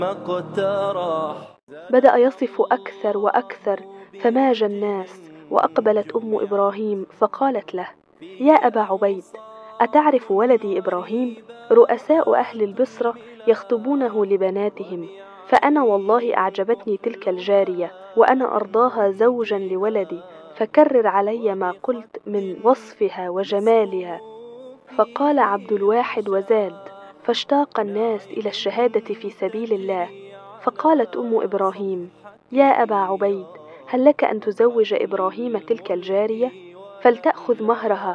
بدأ يصف أكثر وأكثر فماج الناس، وأقبلت أم إبراهيم فقالت له: يا أبا عبيد، أتعرف ولدي إبراهيم؟ رؤساء أهل البصرة يخطبونه لبناتهم، فأنا والله أعجبتني تلك الجارية، وأنا أرضاها زوجا لولدي، فكرر علي ما قلت من وصفها وجمالها. فقال عبد الواحد وزاد، فاشتاق الناس إلى الشهادة في سبيل الله. فقالت أم إبراهيم: يا أبا عبيد، هل لك أن تزوج إبراهيم تلك الجارية؟ فلتأخذ مهرها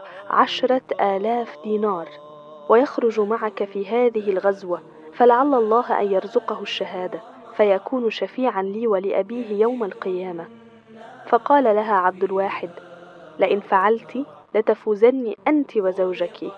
10,000 دينار، ويخرج معك في هذه الغزوة، فلعل الله أن يرزقه الشهادة، فيكون شفيعا لي ولأبيه يوم القيامة. فقال لها عبد الواحد: لئن فعلت لتفوزن أنت وزوجك.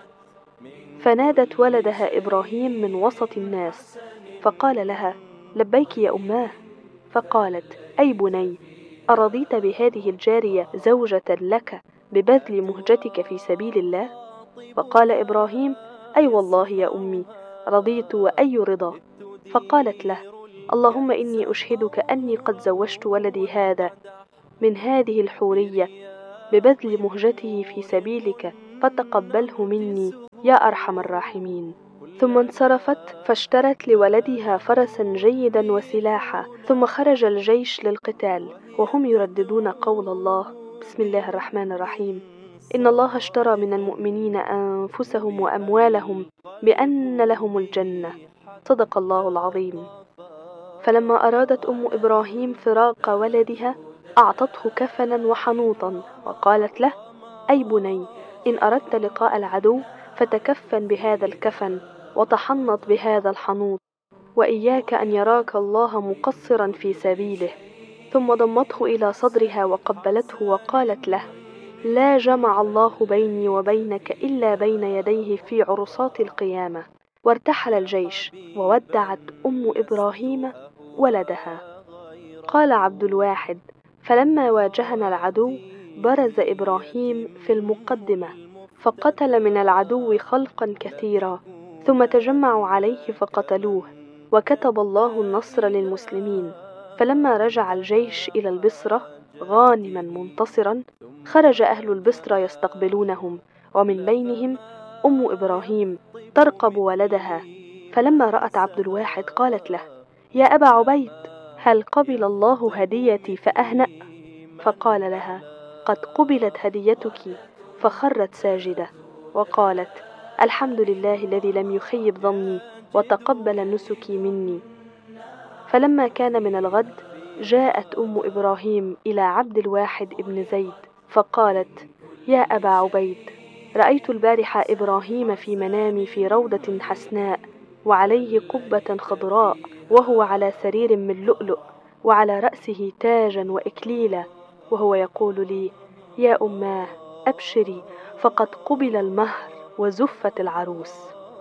فنادت ولدها إبراهيم من وسط الناس، فقال لها: لبيك يا أماه. فقالت: أي بني، أرضيت بهذه الجارية زوجة لك ببذل مهجتك في سبيل الله؟ فقال إبراهيم: أي والله يا أمي، رضيت وأي رضا. فقالت له: اللهم إني أشهدك أني قد زوجت ولدي هذا من هذه الحورية ببذل مهجته في سبيلك، فتقبله مني يا أرحم الراحمين. ثم انصرفت فاشترت لولدها فرسا جيدا وسلاحا، ثم خرج الجيش للقتال وهم يرددون قول الله: بسم الله الرحمن الرحيم: إن الله اشترى من المؤمنين أنفسهم وأموالهم بأن لهم الجنة. صدق الله العظيم. فلما أرادت أم إبراهيم فراق ولدها أعطته كفنا وحنوطا، وقالت له: أي بني، إن أردت لقاء العدو فتكفن بهذا الكفن وتحنط بهذا الحنوط، وإياك أن يراك الله مقصرا في سبيله. ثم ضمته إلى صدرها وقبلته وقالت له: لا جمع الله بيني وبينك إلا بين يديه في عرصات القيامة. وارتحل الجيش، وودعت أم إبراهيم ولدها. قال عبد الواحد: فلما واجهنا العدو برز إبراهيم في المقدمة، فقتل من العدو خلقا كثيرا، ثم تجمعوا عليه فقتلوه، وكتب الله النصر للمسلمين. فلما رجع الجيش إلى البصرة غانما منتصرا، خرج أهل البصرة يستقبلونهم، ومن بينهم أم إبراهيم ترقب ولدها. فلما رأت عبد الواحد قالت له: يا أبا عبيد، هل قبل الله هديتي فأهنأ؟ فقال لها: قد قبلت هديتك. فخرت ساجدة وقالت: الحمد لله الذي لم يخيب ظني وتقبل نسكي مني. فلما كان من الغد جاءت أم إبراهيم إلى عبد الواحد ابن زيد فقالت: يا أبا عبيد، رأيت البارحة إبراهيم في منامي في روضة حسناء، وعليه قبة خضراء، وهو على سرير من لؤلؤ، وعلى رأسه تاجا وإكليلا، وهو يقول لي: يا أماه أبشري، فقد قبل المهر وزفت العروس.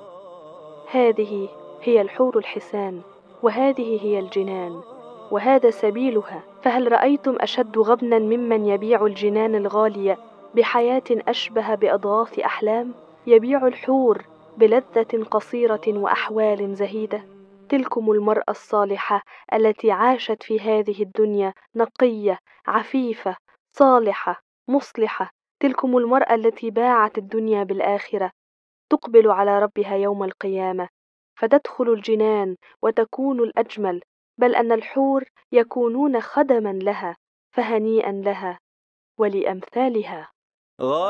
هذه هي الحور الحسان، وهذه هي الجنان، وهذا سبيلها. فهل رأيتم أشد غبنا ممن يبيع الجنان الغالية بحياة أشبه بأضغاث أحلام؟ يبيع الحور بلذة قصيرة وأحوال زهيدة. تلكم المرأة الصالحة التي عاشت في هذه الدنيا نقية عفيفة صالحة مصلحة. تلكم المرأة التي باعت الدنيا بالآخرة، تقبل على ربها يوم القيامة، فتدخل الجنان وتكون الأجمل، بل أن الحور يكونون خدما لها، فهنيئا لها ولأمثالها.